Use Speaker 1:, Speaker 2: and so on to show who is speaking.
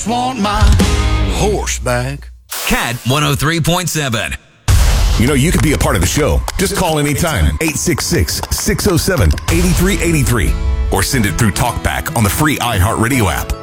Speaker 1: Want my horse back.
Speaker 2: Cat 103.7.
Speaker 3: You know, you could be a part of the show. Just call anytime. 866-607-8383. Or send it through TalkBack on the free iHeartRadio app.